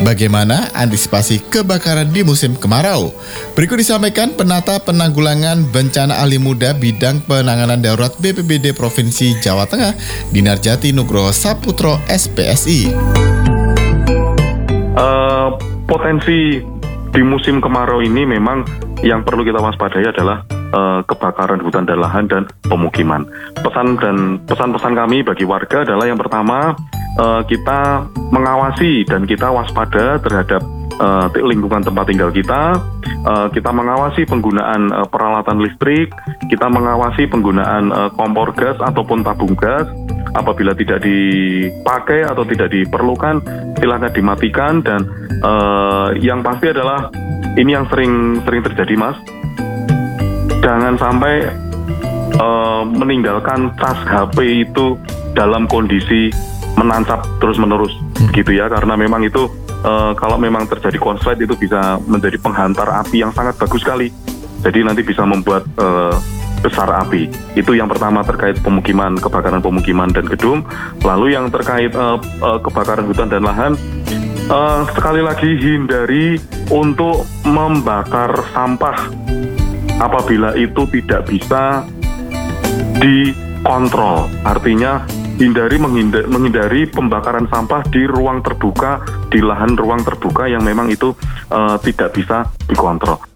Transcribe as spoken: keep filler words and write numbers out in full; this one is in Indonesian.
Bagaimana antisipasi kebakaran di musim kemarau? Berikut disampaikan Penata Penanggulangan Bencana Ahli Muda Bidang Penanganan Darurat B P B D Provinsi Jawa Tengah, Dinarjati Nugroho Saputro S P S I. Uh, potensi di musim kemarau ini memang yang perlu kita waspadai adalah uh, kebakaran hutan dan lahan dan pemukiman. Pesan dan pesan-pesan kami bagi warga adalah yang pertama, uh, kita mengawasi dan kita waspada terhadap uh, lingkungan tempat tinggal kita. Uh, kita mengawasi penggunaan uh, peralatan listrik, kita mengawasi penggunaan uh, kompor gas ataupun tabung gas. Apabila tidak dipakai atau tidak diperlukan, silakan dimatikan. Dan uh, yang pasti adalah ini yang sering sering terjadi, Mas. Jangan sampai uh, meninggalkan tas H P itu dalam kondisi menancap terus-menerus, gitu ya. Karena memang itu uh, kalau memang terjadi konslet itu bisa menjadi penghantar api yang sangat bagus sekali. Jadi nanti bisa membuat uh, besar api. Itu yang pertama terkait pemukiman, kebakaran pemukiman dan gedung. Lalu yang terkait uh, uh, kebakaran hutan dan lahan, uh, sekali lagi hindari untuk membakar sampah apabila itu tidak bisa dikontrol. Artinya hindari menghindari, menghindari pembakaran sampah di ruang terbuka, di lahan ruang terbuka yang memang itu uh, tidak bisa dikontrol.